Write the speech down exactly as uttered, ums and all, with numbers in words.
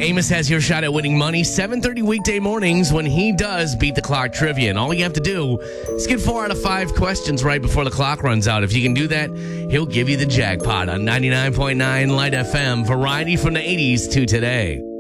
Amos has your shot at winning money seven thirty weekday mornings when he does Beat the Clock Trivia. And all you have to do is get four out of five questions right before the clock runs out. If you can do that, he'll give you the jackpot on ninety-nine point nine Light F M. Variety from the eighties to today.